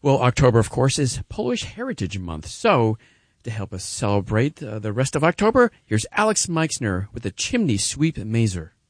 Well, October, of course, is Polish Heritage Month. So, to help us celebrate the rest of October, here's Alex Meixner with the Chimney Sweep Mazer.